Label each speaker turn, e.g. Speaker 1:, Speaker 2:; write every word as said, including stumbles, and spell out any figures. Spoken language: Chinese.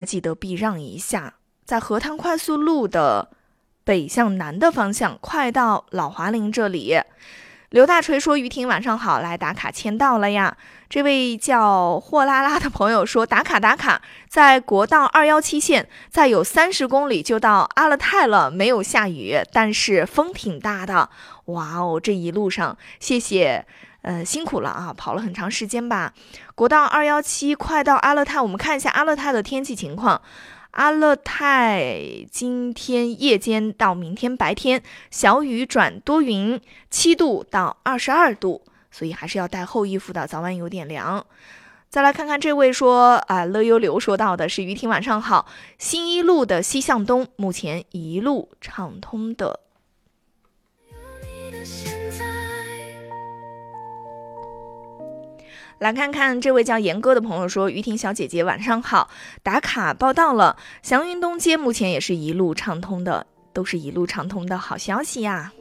Speaker 1: 记得避让一下。在河滩快速路的北向南的方向，快到老华林这里。刘大锤说：“于婷晚上好，来打卡签到了呀。”这位叫货拉拉的朋友说：“打卡打卡，在国道二一七线，再有三十公里就到阿勒泰了，没有下雨，但是风挺大的。哇哦，这一路上谢谢，呃，辛苦了啊，跑了很长时间吧。国道二一七快到阿勒泰，我们看一下阿勒泰的天气情况。”阿勒泰今天夜间到明天白天小雨转多云，七度到二十二度，所以还是要带厚衣服的，早晚有点凉。再来看看这位说啊，乐悠流说到的是于婷晚上好，新一路的西向东目前一路畅通的。来看看这位叫严哥的朋友说，于婷小姐姐晚上好，打卡报到了，祥云东街目前也是一路畅通的，都是一路畅通的好消息呀。